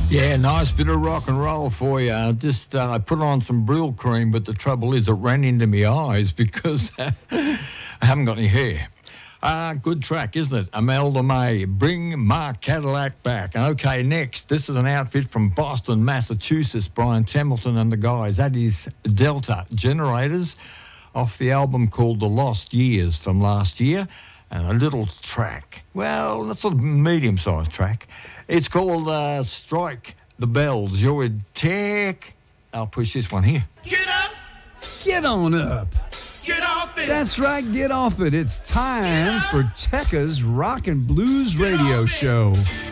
Yeah, nice bit of rock and roll for you. I put on some Brill cream, but the trouble is it ran into my eyes because I haven't got any hair. Good track, isn't it? Imelda May, Bring Mark Cadillac Back. Okay, next, this is an outfit from Boston, Massachusetts, Brian Templeton and the guys. That is Delta Generators off the album called The Lost Years from last year. And a little track, well, that's a medium-sized track. It's called Strike the Bells. You're with Tech. I'll push this one here. Get up! Get on up. Get off it! That's right, get off it. It's time for Tekka's Rock and Blues Radio Show.